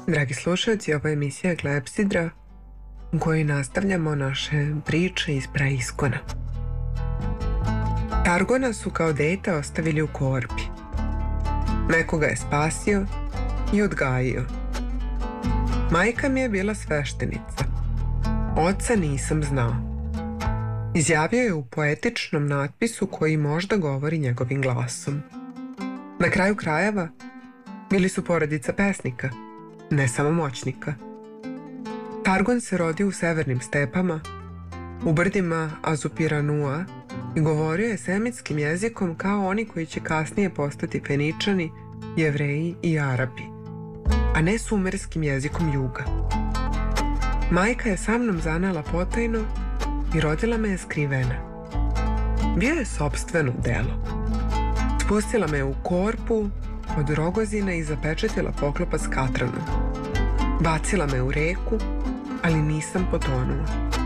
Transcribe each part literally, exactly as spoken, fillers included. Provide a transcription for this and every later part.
Dragi slušalci, ovo je emisija Klepsidra u kojoj nastavljamo naše priče iz preiskona. Targona su kao dete ostavili u korpi. Neko ga je spasio i odgajio. Majka mi je bila sveštenica. Oca nisam znao. Izjavio je u poetičnom natpisu koji možda govori njegovim glasom. Na kraju krajeva bili su porodica pesnika, ne samo moćnika. Targon se rodio u severnim stepama, u brdima Azupiranua i govorio je semitskim jezikom kao oni koji će kasnije postati Feničani, Jevreji i Arapi, a ne sumerskim jezikom juga. Majka je sa mnom zanela potajno i rodila me je skrivena. Bio je sopstveno delo. Spustila me u korpu od Rogozina i zapečetila poklopac katranom. Bacila me u reku, ali nisam potonuo.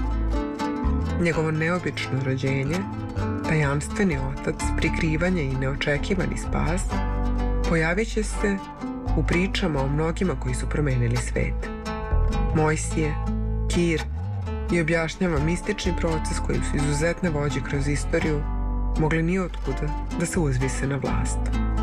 Njegovo neobično rođenje, tajanstveni otac, prikrivanje i neočekivani spas pojavit će se u pričama o mnogima koji su promenili svet. Mojsije, Kir i objašnjava mistični proces koji su izuzetne vođe kroz istoriju mogli ni otkuda da se uzvise na vlast.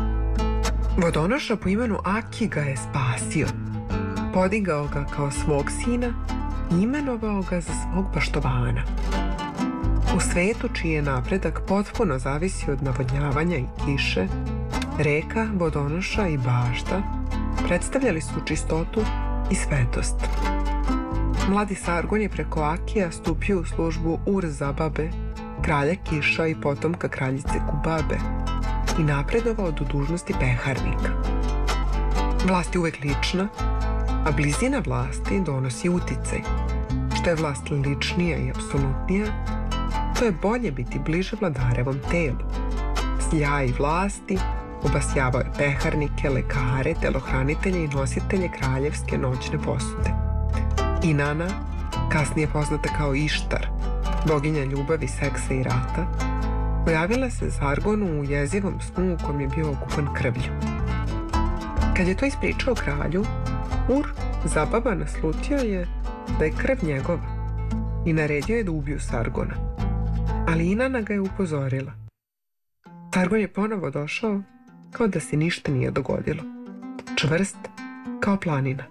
Vodonoša po imenu Aki ga je spasio, podigao ga kao svog sina i imenovao ga za svog baštovana. U svetu čiji je napredak potpuno zavisi od navodnjavanja i kiše, reka, vodonoša i bašta predstavljali su čistotu i svetost. Mladi Sargon je preko Akija stupio u službu Ur-Zababe, kralja Kiša i potomka kraljice Kubabe, i napredovao do dužnosti peharnika. Vlast je uvek lična, a blizina vlasti donosi uticaj. Što je vlast ličnija i apsolutnija, to je bolje biti bliže vladarevom telu. Sjaj vlasti obasjavao je peharnike, lekare, telohranitelje i nositelje kraljevske noćne posude. Inanna, kasnije poznata kao Ištar, boginja ljubavi, seksa i rata, pojavila se Sargonu u jezivom snu u kom je bio okupan krvlju. Kad je to ispričao kralju, Ur-Zababa naslutio je da je krv njegova i naredio je da ubiju Sargona. Ali Inanna ga je upozorila. Sargon je ponovo došao kao da se ništa nije dogodilo. Čvrst kao planina.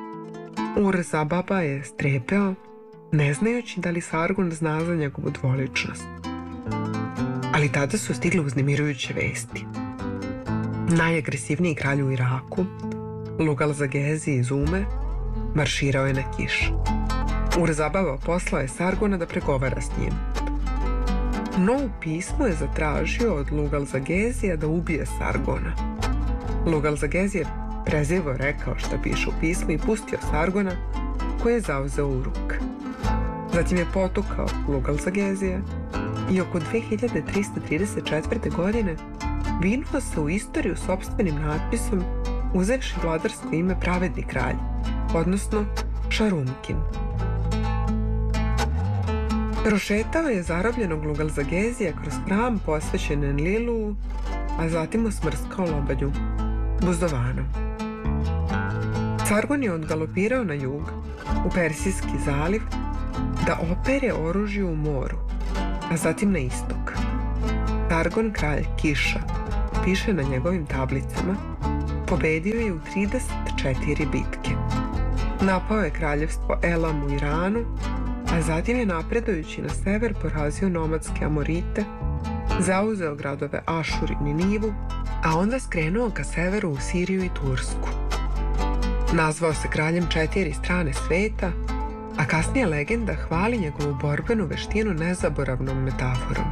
Ur-Zababa je strepeo, ne znajući da li Sargon zna za njegovu dvoličnost. Ali tada su stigle uznemirujuće vesti. Najagresivniji kralj u Iraku, Lugal-Zagezi iz Ume, marširao je na Kiš. Ur-Zababa poslao je Sargona da pregovara s njim. No u pismu je zatražio od Lugal-Zagezija da ubije Sargona. Lugal-Zagezi je prezirno rekao šta piše u pismu i pustio Sargona, koji je zauzeo u ruk. Zatim je potukao Lugal-Zagezija i oko dve hiljade trista trideset četvrte. godine vinuo se u istoriju sopstvenim natpisom uzevši vladarsko ime Pravedni kralj, odnosno Šarumkin. Prošetao je zarobljenog Lugal-Zagezija kroz hram posvećen Enlilu, a zatim osmrskao lobanju, Buzdovanom. Sargon je odgalopirao na jug, u Persijski zaliv, da opere oružje u moru, a zatim na istok. Sargon, kralj Kiša, piše na njegovim tablicama, pobedio je u trideset četiri bitke. Napao je kraljevstvo Elam u Iranu, a zatim je napredujući na sever porazio nomadske Amorite, zauzeo gradove Ašur i Ninivu, a onda skrenuo ka severu u Siriju i Tursku. Nazvao se kraljem četiri strane sveta, a kasnije legenda hvali njegovu borbenu veštinu nezaboravnom metaforom.